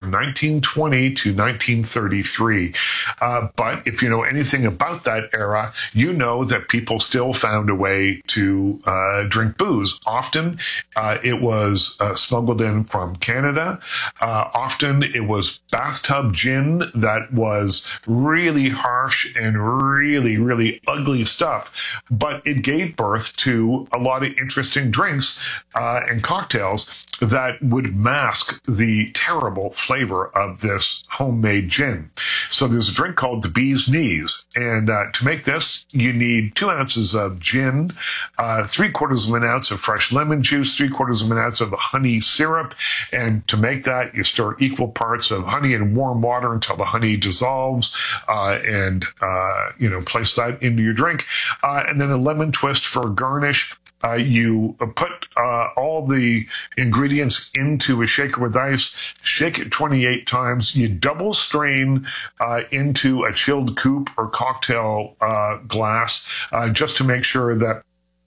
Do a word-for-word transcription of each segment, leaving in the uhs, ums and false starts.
from nineteen twenty to nineteen thirty-three. Uh, but if you know anything about that era, you know that people still found a way to uh, drink booze. Often uh, it was uh, smuggled in from Canada. Uh, often it was bathtub gin that was really harsh and really, really ugly stuff. But it gave birth to a lot of interesting drinks uh, and cocktails that would mask the terrible flavor of this homemade gin. So there's a drink called the Bee's Knees. And uh, to make this, you need two ounces of gin, uh, three quarters of an ounce of fresh lemon juice, three quarters of an ounce of honey syrup. And to make that, you stir equal parts of honey and warm water until the honey dissolves, uh, and, uh, you know, place that into your drink. Uh, and then a lemon twist for a garnish. Uh, you put uh, all the ingredients into a shaker with ice, shake it twenty-eight times. You double strain uh, into a chilled coupe or cocktail uh, glass uh, just to make sure that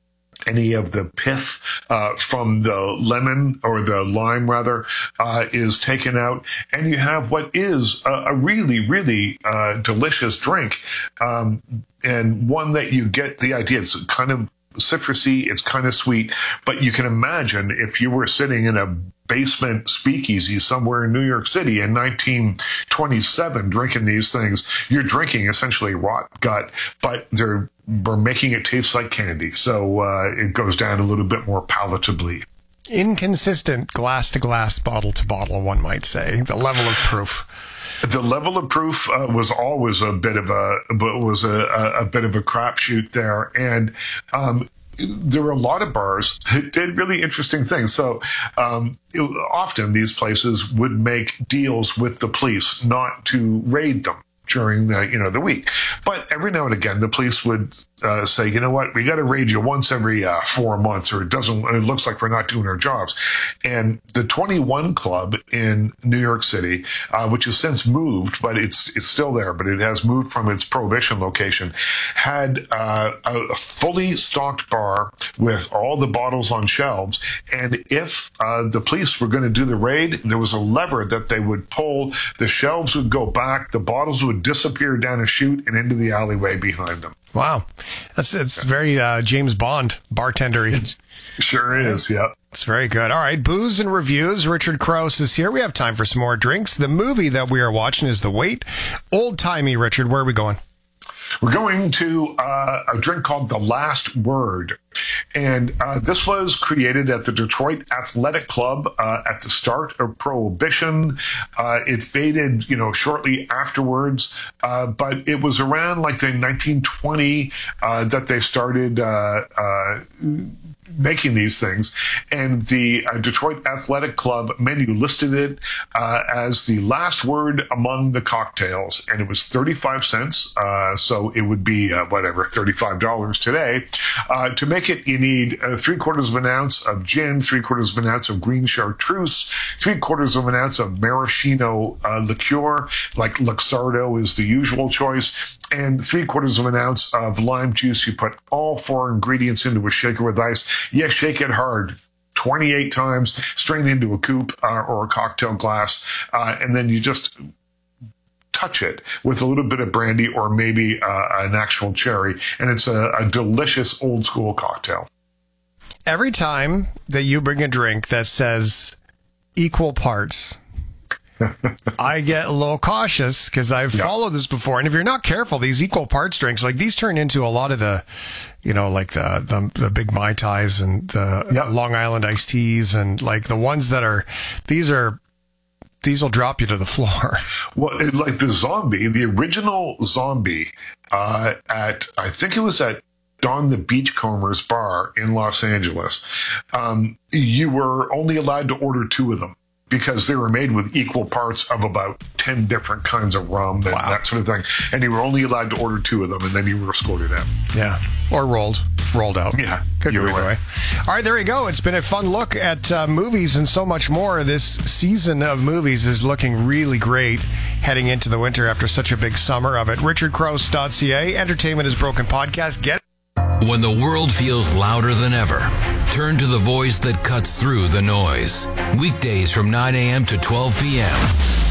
any of the pith uh, from the lemon or the lime, rather, uh, is taken out. And you have what is a, a really, really uh, delicious drink, um, and one that you get the idea. It's kind of citrusy, it's kind of sweet, but you can imagine if you were sitting in a basement speakeasy somewhere in New York City in nineteen twenty-seven drinking these things, you're drinking essentially rot gut, but they're, they're making it taste like candy. So uh, it goes down a little bit more palatably. Inconsistent glass to glass, bottle to bottle, one might say, the level of proof. The level of proof uh, was always a bit of a was a, a, a bit of a crapshoot there, and um, there were a lot of bars that did really interesting things. So um, it, often these places would make deals with the police not to raid them during the you know the week, but every now and again the police would uh, say, you know what, we got to raid you once every uh, four months, or it doesn't. It looks like we're not doing our jobs. And the twenty-one Club in New York City, uh, which has since moved, but it's it's still there, but it has moved from its Prohibition location, had uh, a fully stocked bar with all the bottles on shelves. And if uh, the police were going to do the raid, there was a lever that they would pull. The shelves would go back, the bottles would disappear down a chute and into the alleyway behind them. Wow. That's it's very uh, James Bond bartendery. Sure is, yeah. It's very good. All right, Booze and Reviews. Richard Crouse is here. We have time for some more drinks. The movie that we are watching is The Wait. Old-timey, Richard. Where are we going? We're going to uh, a drink called The Last Word. And uh, this was created at the Detroit Athletic Club uh, at the start of Prohibition. Uh, it faded, you know, shortly afterwards, uh, but it was around like the nineteen twenty uh, that they started uh, uh, making these things. And the uh, Detroit Athletic Club menu listed it uh, as the last word among the cocktails. And it was thirty-five cents. Uh, so it would be, uh, whatever, thirty-five dollars today. Uh, to make it, you need uh, three quarters of an ounce of gin, three quarters of an ounce of green chartreuse, three quarters of an ounce of maraschino uh, liqueur, like Luxardo is the usual choice, and three quarters of an ounce of lime juice. You put all four ingredients into a shaker with ice. Yeah, shake it hard. twenty-eight times, strain into a coupe uh, or a cocktail glass, uh, and then you just touch it with a little bit of brandy or maybe uh, an actual cherry, and it's a, a delicious old school cocktail. Every time that you bring a drink that says equal parts, I get a little cautious because I've yeah. followed this before. And if you're not careful, these equal parts drinks, like these turn into a lot of the, you know, like the, the, the big Mai Tais and the yeah. Long Island iced teas, and like the ones that are, these are, these will drop you to the floor. Well, it, like the Zombie, the original Zombie, uh, at, I think it was at Don the Beachcombers bar in Los Angeles, um, you were only allowed to order two of them, because they were made with equal parts of about ten different kinds of rum and wow. that sort of thing. And you were only allowed to order two of them, and then you were escorted out. Yeah. Or rolled. Rolled out. Yeah. Could go either way. All right, there you go. It's been a fun look at uh, movies and so much more. This season of movies is looking really great heading into the winter after such a big summer of it. richard crouse dot c a, Entertainment is Broken podcast. Get it. When the world feels louder than ever, turn to the voice that cuts through the noise. Weekdays from nine a.m. to twelve p.m.